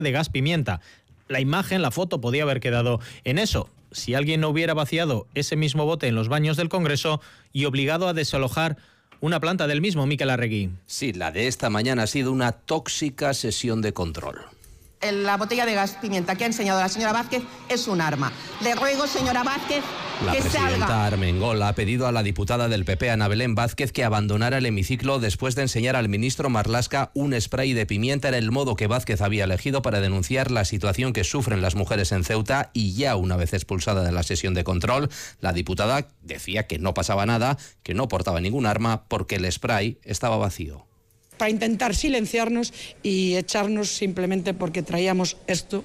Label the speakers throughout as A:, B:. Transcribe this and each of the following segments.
A: de gas pimienta. La imagen, la foto podía haber quedado en eso, si alguien no hubiera vaciado ese mismo bote en los baños del Congreso y obligado a desalojar una planta del mismo. Miquel Arregui.
B: Sí, la de esta mañana ha sido una tóxica sesión de control.
C: La botella de gas pimienta que ha enseñado la señora Vázquez es un arma. Le ruego, señora Vázquez,
B: la
C: que
B: presidenta
C: salga.
B: Armengol ha pedido a la diputada del PP, Ana Belén Vázquez, que abandonara el hemiciclo después de enseñar al ministro Marlaska un spray de pimienta. Era el modo que Vázquez había elegido para denunciar la situación que sufren las mujeres en Ceuta, y ya una vez expulsada de la sesión de control, la diputada decía que no pasaba nada, que no portaba ningún arma porque el spray estaba vacío.
D: Para intentar silenciarnos y echarnos simplemente porque traíamos esto,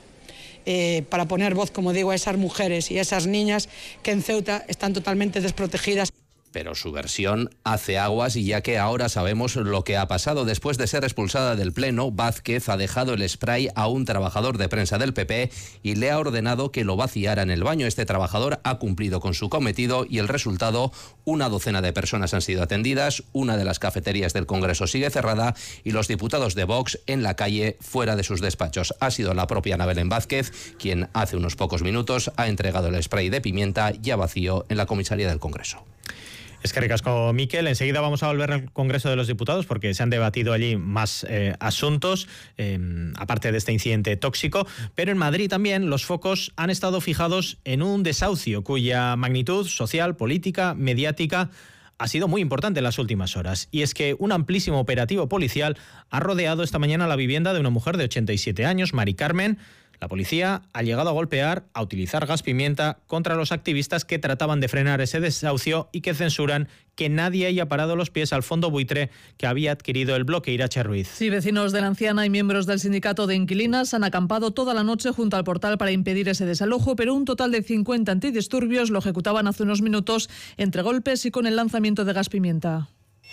D: para poner voz, como digo, a esas mujeres y a esas niñas que en Ceuta están totalmente desprotegidas.
B: Pero su versión hace aguas, y ya que ahora sabemos lo que ha pasado. Después de ser expulsada del Pleno, Vázquez ha dejado el spray a un trabajador de prensa del PP y le ha ordenado que lo vaciara en el baño. Este trabajador ha cumplido con su cometido y el resultado: una docena de personas han sido atendidas, una de las cafeterías del Congreso sigue cerrada y los diputados de Vox en la calle, fuera de sus despachos. Ha sido la propia Ana Belén Vázquez quien hace unos pocos minutos ha entregado el spray de pimienta ya vacío en la comisaría del Congreso.
A: Es que ricasco, Miquel. Enseguida vamos a volver al Congreso de los Diputados porque se han debatido allí más asuntos, aparte de este incidente tóxico. Pero en Madrid también los focos han estado fijados en un desahucio cuya magnitud social, política, mediática ha sido muy importante en las últimas horas. Y es que un amplísimo operativo policial ha rodeado esta mañana la vivienda de una mujer de 87 años, Mari Carmen. La policía ha llegado a golpear, a utilizar gas pimienta contra los activistas que trataban de frenar ese desahucio y que censuran que nadie haya parado los pies al fondo buitre que había adquirido el bloque. Irache Ruiz.
E: Sí, vecinos de la anciana y miembros del sindicato de inquilinas han acampado toda la noche junto al portal para impedir ese desalojo, pero un total de 50 antidisturbios lo ejecutaban hace unos minutos entre golpes y con el lanzamiento de gas pimienta.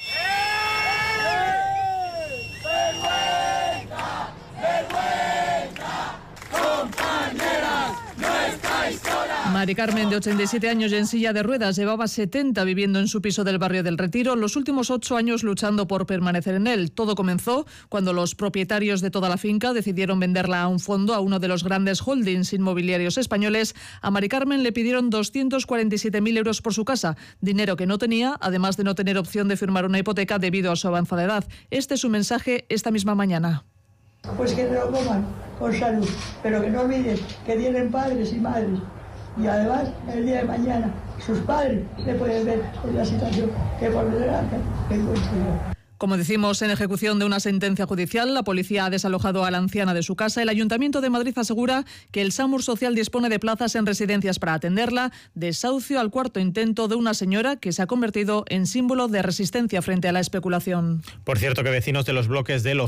E: Mari Carmen, de 87 años y en silla de ruedas, llevaba 70 viviendo en su piso del barrio del Retiro, los últimos 8 años luchando por permanecer en él. Todo comenzó cuando los propietarios de toda la finca decidieron venderla a un fondo, a uno de los grandes holdings inmobiliarios españoles. A Mari Carmen le pidieron 247.000 euros por su casa, dinero que no tenía, además de no tener opción de firmar una hipoteca debido a su avanzada edad. Este es su mensaje esta misma mañana.
F: Pues que lo coman con salud, pero que no olviden que tienen padres y madres. Y además, el día de mañana, sus padres le pueden ver en la situación que por desgracia me encuentro yo.
E: Como decimos, en ejecución de una sentencia judicial, la policía ha desalojado a la anciana de su casa. El Ayuntamiento de Madrid asegura que el SAMUR Social dispone de plazas en residencias para atenderla. Desahucio al cuarto intento de una señora que se ha convertido en símbolo de resistencia frente a la especulación.
A: Por cierto, que vecinos de los bloques de Los